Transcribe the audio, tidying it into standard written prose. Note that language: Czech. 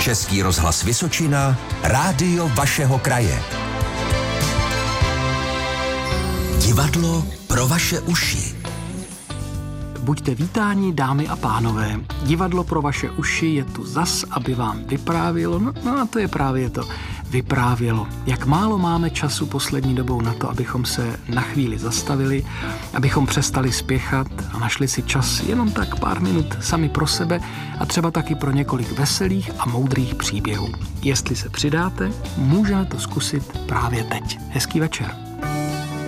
Český rozhlas Vysočina, rádio vašeho kraje. Divadlo pro vaše uši. Buďte vítáni, dámy a pánové. Divadlo pro vaše uši je tu zas, aby vám vyprávělo, no a to je právě to, vyprávělo. Jak málo máme času poslední dobou na to, abychom se na chvíli zastavili, abychom přestali spěchat a našli si čas jenom tak pár minut sami pro sebe a třeba taky pro několik veselých a moudrých příběhů. Jestli se přidáte, můžeme to zkusit právě teď. Hezký večer.